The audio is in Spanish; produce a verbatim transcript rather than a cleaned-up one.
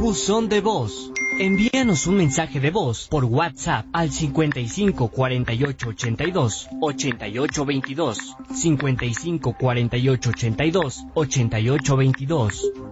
buzón de voz. Envíanos un mensaje de voz por WhatsApp al cincuenta y cinco cuarenta y ocho ochenta y dos ochenta y ocho veintidós, cincuenta y cinco cuarenta y ocho ochenta y dos ochenta y ocho veintidós.